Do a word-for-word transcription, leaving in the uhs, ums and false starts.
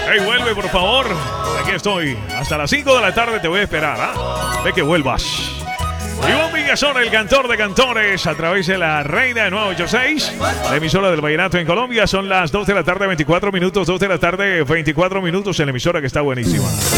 Hey, vuelve, por favor. Aquí estoy. Hasta las cinco de la tarde te voy a esperar, ¿ah? De que vuelvas. Iván Villazón, el cantor de cantores, a través de la Reina nueve ochenta y seis, la emisora del vallenato en Colombia. Son las dos de la tarde, veinticuatro minutos, dos de la tarde, veinticuatro minutos en la emisora que está buenísima.